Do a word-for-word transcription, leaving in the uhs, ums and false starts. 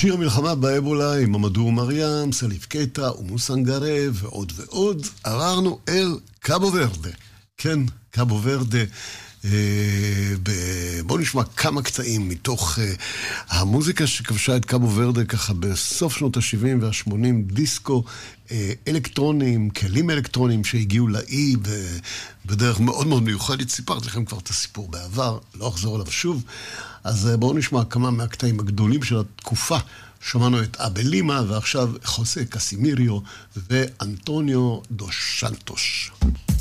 שיר מלחמה באבולה עם המדור מריאם, סליף קטע ומוסנגרה ועוד ועוד. עברנו אל קאבו ורדה. כן, קאבו ורדה. בואו נשמע כמה קטעים מתוך המוזיקה שכבשה את קאבו ורדה ככה בסוף שנות ה-שבעים וה-שמונים, דיסקו אלקטרונים, כלים אלקטרונים שהגיעו לאי בדרך מאוד מאוד מיוחדת. סיפרתי לכם כבר את הסיפור בעבר, לא אחזור עליו שוב. אז בואו נשמע כמה מהקטעים הגדולים של התקופה. שמענו את אבלימה ועכשיו חוסה קסימיריו ואנטוניו דוס סנטוס.